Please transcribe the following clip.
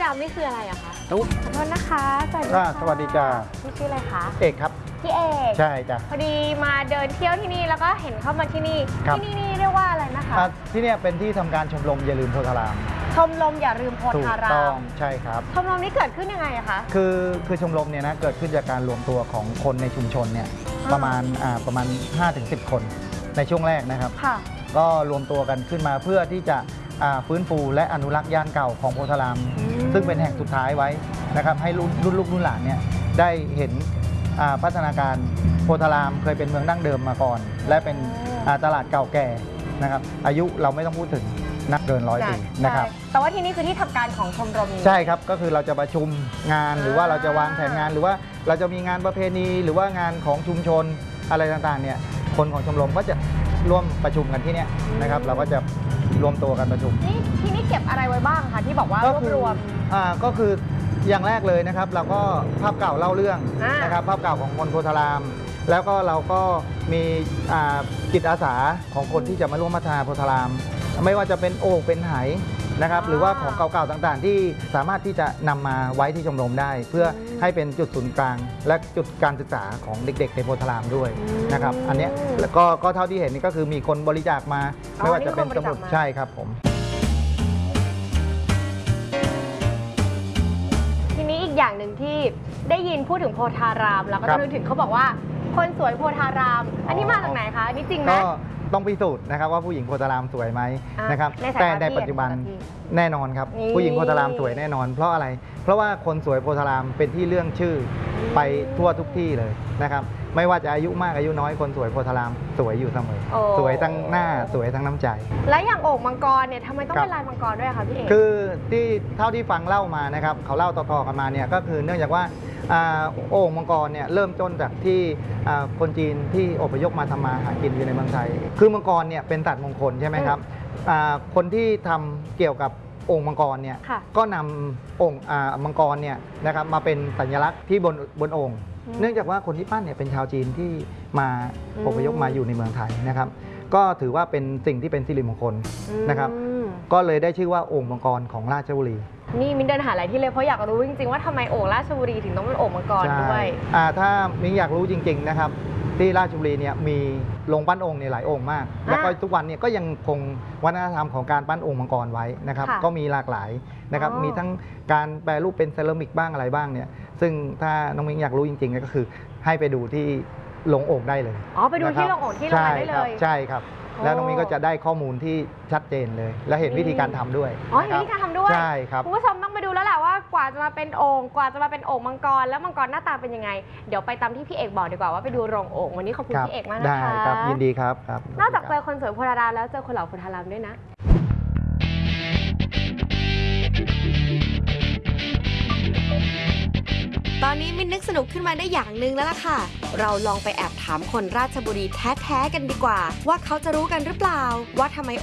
ำนี่คืออะไรอะคะตุ๊กขอโทษนะคะสวัสดีค่ะสวัสดีจ้าพี่ชื่ออะไรคะเอกครับพี่เอกใช่จ้ะพอดีมาเดินเที่ยวที่นี่แล้วก็เห็นเข้ามาที่นี่ที่นี่เรียกว่าอะไรนะคะที่นี่เป็นที่ทำการชมรมอย่าลืมโพธารามชมรมอย่าลืมโพธารามถูกต้องใช่ครับชมรมนี้เกิดขึ้นยังไงอะคะคือชมรมเนี่ยนะเกิดขึ้นจากการรวมตัวของคนในชุมชนเนี่ยประมาณ 5-10 คนในช่วงแรกนะครับก็รวมตัวกันขึ้นมาเพื่อที่จะฟื้นฟูและอนุรักษ์ย่านเก่าของโพธารามซึ่งเป็นแห่งสุดท้ายไว้นะครับให้รุ่นลูกรุ่นหลานเนี่ยได้เห็นพัฒนาการโพธารามเคยเป็นเมืองดั้งเดิมมาก่อนและเป็นตลาดเก่าแก่นะครับอายุเราไม่ต้องพูดถึงนักเกิน100 ปีนะครับแต่ว่าที่นี่คือที่ทำการของชมรมใช่ครับก็คือเราจะประชุมงานหรือว่าเราจะวางแผนงานหรือว่าเราจะมีงานประเพณีหรือว่างานของชุมชนอะไรต่างๆเนี่ยคนของชมรมก็จะร่วมประชุมกันที่นี่นะครับเราก็จะรวมตัวกันประชุมที่นี่เก็บอะไรไว้บ้างคะที่บอกว่ารวบรวมก็คืออย่างแรกเลยนะครับเราก็ภาพเก่าเล่าเรื่องนะครับภาพเก่าของคนโพธารามแล้วก็เราก็มีจิตอาสาของคนที่จะมาร่วมพัฒนาโพธารามไม่ว่าจะเป็นโอ่งเป็นไหนะครับหรือว่าของเก่าๆต่างๆที่สามารถที่จะนำมาไว้ที่ชมรมได้ เพื่อให้เป็นจุดศูนย์กลางและจุดการศึกษาของเด็กๆในโพธารามด้วยนะครับอันนี้ก็เท่าที่เห็นนี่ก็คือมีคนบริจาคมาไม่ว่าจะเป็นสมุดใช่ครับผมทีนี้อีกอย่างหนึ่งที่ได้ยินพูดถึงโพธารามแล้วก็นึกถึงเขาบอกว่าคนสวยโพธารามอันนี้มาจากไหนคะนี่จริงไหมต้องพิสูจน์นะครับว่าผู้หญิงโพธารามสวยไหมนะครับแต่ในปัจจุบันแน่นอนครับผู้หญิงโพธารามสวยแน่นอนเพราะอะไรเพราะว่าคนสวยโพธารามเป็นที่เรื่องชื่อไปทั่วทุกที่เลยนะครับไม่ว่าจะอายุมากอายุน้อยคนสวยโพธารามสวยอยู่เสมอสวยทั้งหน้าสวยทั้งน้ำใจและอย่างโอ่งมังกรเนี่ยทำไมต้องเป็นลายมังกรด้วยคะพี่เอกคือที่เท่าที่ฟังเล่ามานะครับเขาเล่าต่อๆกันมาเนี่ยก็คือเนื่องจากว่าโอ่งมังกรเนี่ยเริ่มต้นจากที่คนจีนที่อพยพมาทำมาหากินอยู่ในเมืองไทยคือมังกรเนี่ยเป็นสัตว์มงคลใช่ไหมครับคนที่ทำเกี่ยวกับโอ่งมังกรเนี่ยก็นำโอ่งมังกรเนี่ยนะครับมาเป็นสัญลักษณ์ที่บนโอ่งเนื่องจากว่าคนที่ปั้นเนี่ยเป็นชาวจีนที่มาอพยพมาอยู่ในเมืองไทยนะครับก็ถือว่าเป็นสิ่งที่เป็นสิริมงคลนะครับก็เลยได้ชื่อว่าโอ่งมังกรของราชบุรีนี่มิ้นเดินหาหลายที่เลยเพราะอยากรู้จริงๆว่าทำไมโอ่งราชบุรีถึงต้องเป็นโอ่งมังกรด้วยถ้ามิ้นอยากรู้จริงๆนะครับที่ราชบุรีเนี่ยมีโรงปั้นโอ่งเนี่ยหลายโอ่งมากแล้วก็ทุกวันเนี่ยก็ยังคงวัฒนธรรมของการปั้นโอ่งมังกรไว้นะครับก็มีหลากหลายนะครับมีทั้งการแปรรูปเป็นเซรามิกบ้างอะไรบ้างเนี่ยซึ่งถ้าน้องมิ้นอยากรู้จริงๆก็คือให้ไปดูที่โรงโอ่งได้เลยไปดูที่โรงโอ่งที่โรงงานได้เลยใช่ครับแล้วน้องมิ้นก็จะได้ข้อมูลที่ชัดเจนเลยและเห็นวิธีการทำด้วยเห็นวิธีการทำด้วยใช่ครับคุณผู้ชมต้องไปดูแล้วแหละว่ากว่าจะมาเป็นโอ่งกว่าจะมาเป็นโอ่งมังกรแล้วมังกรหน้าตาเป็นยังไงเดี๋ยวไปตามที่พี่เอกบอกดีกว่าว่าไปดูโรงโอ่งวันนี้ขอบคุณพี่เอกมากนะคะได้ครับยินดีครับนอกจากเจอคนสวยโพธารามแล้วเจอคนหล่อโพธารามด้วยนะตอนนี้มินนึกสนุกขึ้นมาได้อย่างหนึ่งแล้วล่ะค่ะเราลองไปแอบถามคนราชบุรีแท้ๆกันดีกว่าว่าเขาจะรู้กันหรือเปล่าว่าทำไม